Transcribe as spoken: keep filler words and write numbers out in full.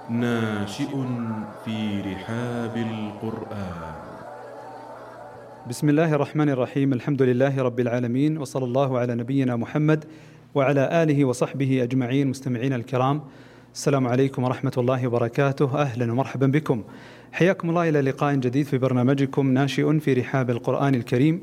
ناشئ في رحاب القرآن. بسم الله الرحمن الرحيم. الحمد لله رب العالمين، وصلى الله على نبينا محمد وعلى آله وصحبه أجمعين. مستمعين الكرام، السلام عليكم ورحمة الله وبركاته. أهلا ومرحبا بكم، حياكم الله إلى لقاء جديد في برنامجكم ناشئ في رحاب القرآن الكريم.